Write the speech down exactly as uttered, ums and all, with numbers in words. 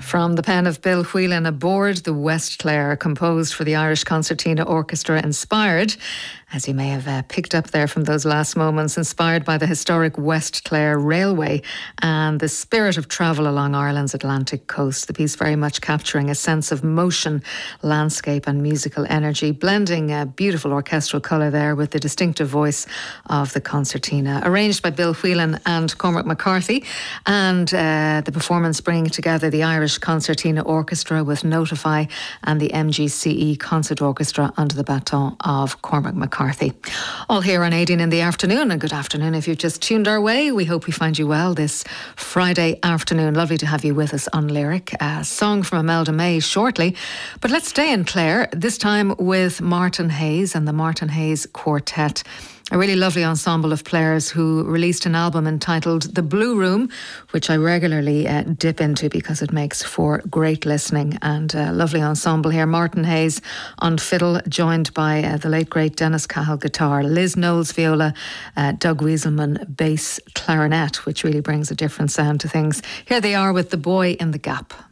From the pen of Bill Whelan, Aboard the West Clare, composed for the Irish Concertina Orchestra, inspired, as you may have uh, picked up there from those last moments, inspired by the historic West Clare Railway and the spirit of travel along Ireland's Atlantic coast. The piece very much capturing a sense of motion, landscape and musical energy, blending a beautiful orchestral colour there with the distinctive voice of the concertina. Arranged by Bill Whelan and Cormac McCarthy, and uh, the performance bringing together the Irish Concertina Orchestra with Notify and the M G C E Concert Orchestra under the baton of Cormac McCarthy. All here on eighteen in the afternoon, and good afternoon if you've just tuned our way. We hope we find you well this Friday afternoon. Lovely to have you with us on Lyric. A song from Imelda May shortly, but let's stay in Clare, this time with Martin Hayes and the Martin Hayes Quartet. A really lovely ensemble of players who released an album entitled The Blue Room, which I regularly uh, dip into because it makes for great listening. And a lovely ensemble here. Martin Hayes on fiddle, joined by uh, the late great Dennis Cahill guitar, Liz Knowles viola, uh, Doug Wieselman bass clarinet, which really brings a different sound to things. Here they are with The Boy in the Gap.